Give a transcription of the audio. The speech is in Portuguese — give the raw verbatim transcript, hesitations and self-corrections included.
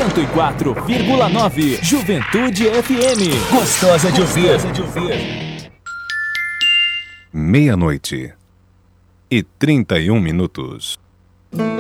cento e quatro vírgula nove Juventude F M. Gostosa de ouvir. Meia-noite e trinta e um minutos.